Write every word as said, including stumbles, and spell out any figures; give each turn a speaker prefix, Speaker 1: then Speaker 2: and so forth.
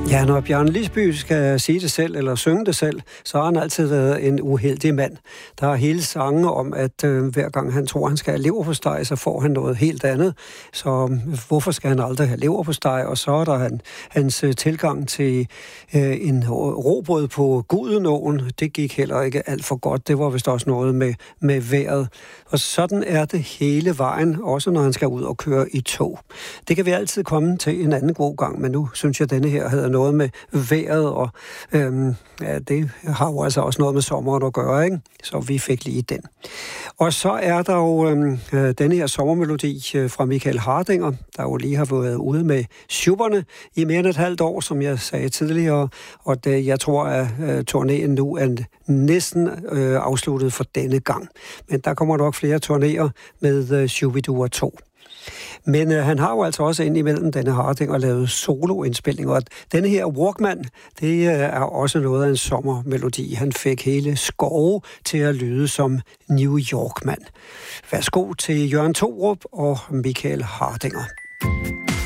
Speaker 1: Ja, når Bjarne Lisby skal sige det selv, eller synge det selv, så har han altid været en uheldig mand. Der er hele sange om, at øh, hver gang han tror, han skal have leverpostej, så får han noget helt andet. Så hvorfor skal han aldrig have leverpostej? Og så er der han, hans øh, tilgang til øh, en robrød på Gudenåen. Det gik heller ikke alt for godt. Det var vist også noget med, med vejret. Og sådan er det hele vejen, også når han skal ud og køre i tog. Det kan vi altid komme til en anden god gang, men nu synes jeg, at denne her havde noget med vejret, og øhm, ja, det har jo altså også noget med sommeren at gøre, ikke? Så vi fik lige den. Og så er der jo øhm, denne her sommermelodi fra Michael Hardinger, der jo lige har været ude med Schubberne i mere end et halvt år, som jeg sagde tidligere, og det, jeg tror, at øh, turnéen nu er næsten øh, afsluttet for denne gang. Men der kommer nok flere turnéer med øh, Shubidua to. Men øh, han har jo altså også indimellem denne Hardinger lavet soloindspilninger, og denne her Walkman, det øh, er også noget af en sommermelodi. Han fik hele skove til at lyde som New York-mand. Værsgo til Jørgen Thorup og Michael Hardinger.